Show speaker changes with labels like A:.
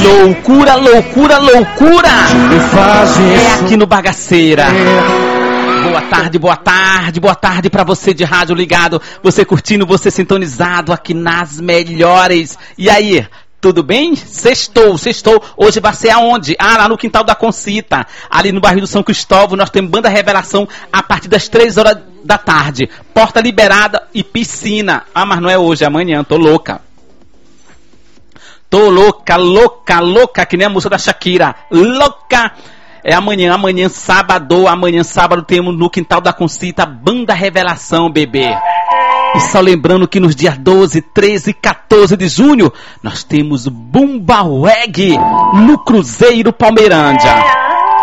A: Loucura, loucura, loucura! É aqui no Bagaceira. Boa tarde, boa tarde, boa tarde pra você de rádio ligado, você curtindo, você sintonizado aqui nas melhores. E aí, tudo bem? Sextou. Hoje vai ser aonde? Lá no Quintal da Concita, ali no bairro do São Cristóvão. Nós temos Banda Revelação a partir das 3 horas da tarde. Porta liberada e piscina. Mas não é hoje, é amanhã, tô louca. Tô louca, que nem a música da Shakira. Louca! É amanhã sábado temos no Quintal da Concita Banda Revelação, bebê. E só lembrando que nos dias 12, 13 e 14 de junho, nós temos Bumba Weg no Cruzeiro Palmeirândia.